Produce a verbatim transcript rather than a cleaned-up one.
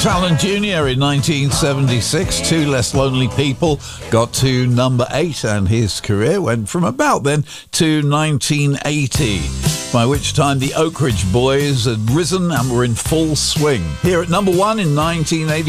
Jimmy Fallon Junior in nineteen seventy-six. Two Less Lonely People got to number eight, and his career went from about then to nineteen eighty, by which time the Oak Ridge Boys had risen and were in full swing. Here at number one in nineteen eighty.